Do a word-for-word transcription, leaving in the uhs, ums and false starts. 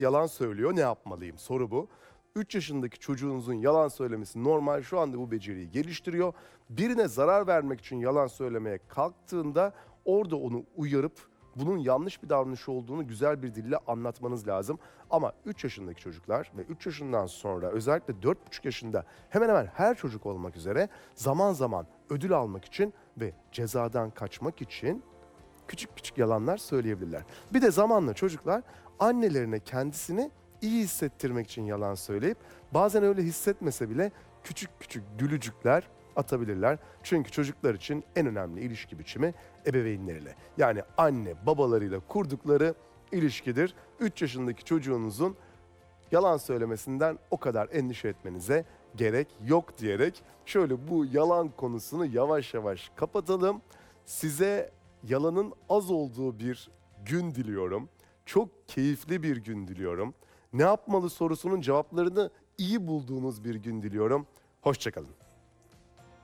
yalan söylüyor, ne yapmalıyım? Soru bu. üç yaşındaki çocuğunuzun yalan söylemesi normal. Şu anda bu beceriyi geliştiriyor. Birine zarar vermek için yalan söylemeye kalktığında orada onu uyarıp bunun yanlış bir davranış olduğunu güzel bir dille anlatmanız lazım. Ama üç yaşındaki çocuklar ve üç yaşından sonra özellikle dört buçuk yaşında hemen hemen her çocuk olmak üzere zaman zaman ödül almak için ve cezadan kaçmak için küçük küçük yalanlar söyleyebilirler. Bir de zamanla çocuklar annelerine kendisini iyi hissettirmek için yalan söyleyip bazen öyle hissetmese bile küçük küçük gülücükler atabilirler. Çünkü çocuklar için en önemli ilişki biçimi ebeveynleriyle. Yani anne babalarıyla kurdukları ilişkidir. üç yaşındaki çocuğunuzun yalan söylemesinden o kadar endişe etmenize gerek yok diyerek şöyle bu yalan konusunu yavaş yavaş kapatalım. Size yalanın az olduğu bir gün diliyorum. Çok keyifli bir gün diliyorum. Ne yapmalı sorusunun cevaplarını iyi bulduğunuz bir gün diliyorum. Hoşça kalın.